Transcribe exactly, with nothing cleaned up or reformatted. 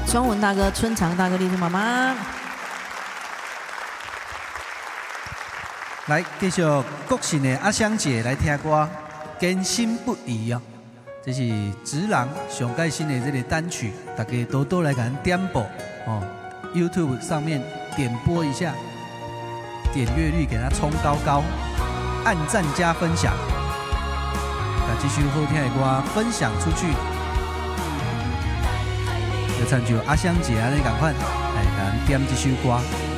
双文大哥、春长大哥、丽珠妈妈。 来，继续国庆的阿香姐来听歌，坚信不疑哦。这是直人上盖新的这个单曲，大家多多来给咱点播哦。YouTube 上面点播一下，点阅率给它冲高高，按赞加分享，把继续好听的歌分享出去。就参照阿香姐安尼共款，来给咱点这首歌。